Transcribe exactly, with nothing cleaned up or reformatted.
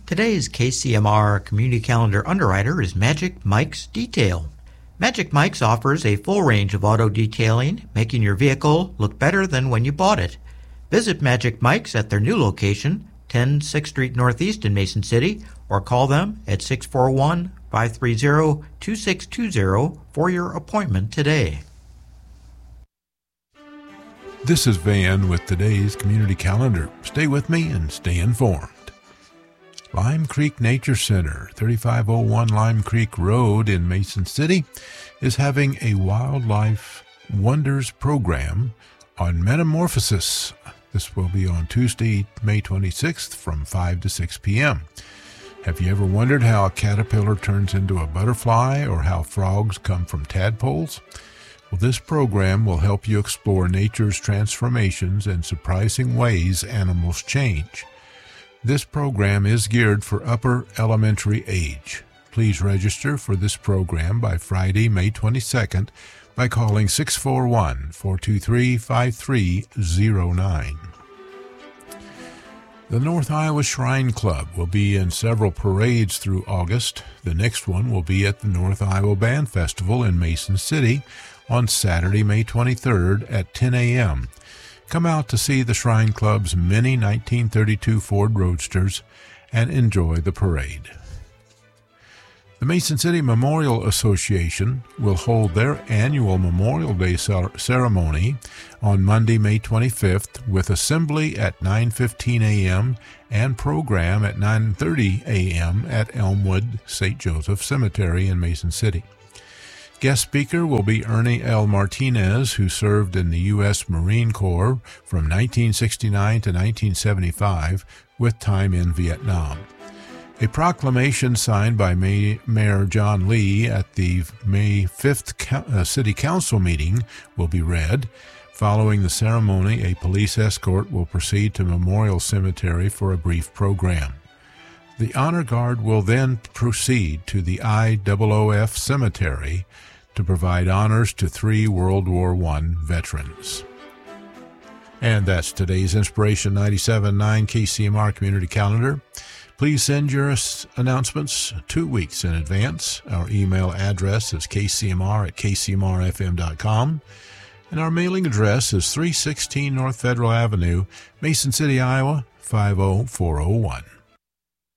Today's K C M R Community Calendar underwriter is Magic Mike's Detail. Magic Mike's offers a full range of auto detailing, making your vehicle look better than when you bought it. Visit Magic Mike's at their new location, ten sixth Street Northeast in Mason City, or call them at six four one, five three zero, two six two zero for your appointment today. This is Van with today's Community Calendar. Stay with me and stay informed. Lime Creek Nature Center, thirty-five oh one Lime Creek Road in Mason City, is having a Wildlife Wonders program on metamorphosis. This will be on Tuesday, May twenty-sixth from five to six p.m. Have you ever wondered how a caterpillar turns into a butterfly or how frogs come from tadpoles? Well, this program will help you explore nature's transformations and surprising ways animals change. This program is geared for upper elementary age. Please register for this program by Friday, May twenty-second by calling six four one, four two three, five three zero nine. The North Iowa Shrine Club will be in several parades through August. The next one will be at the North Iowa Band Festival in Mason City on Saturday, May twenty-third at ten a.m. Come out to see the Shrine Club's mini nineteen thirty-two Ford Roadsters and enjoy the parade. The Mason City Memorial Association will hold their annual Memorial Day ceremony on Monday, May twenty-fifth, with assembly at nine fifteen a.m. and program at nine thirty a.m. at Elmwood Saint Joseph Cemetery in Mason City. Guest speaker will be Ernie L. Martinez, who served in the U S Marine Corps from nineteen sixty-nine to nineteen seventy-five, with time in Vietnam. A proclamation signed by May, Mayor John Lee at the May fifth uh, City Council meeting will be read. Following the ceremony, a police escort will proceed to Memorial Cemetery for a brief program. The Honor Guard will then proceed to the I O O F Cemetery to provide honors to three World War One veterans. And that's today's Inspiration ninety-seven point nine K C M R Community Calendar. Please send your announcements two weeks in advance. Our email address is k c m r at k c m r f m dot com, and our mailing address is three sixteen North Federal Avenue, Mason City, Iowa, five oh four oh one.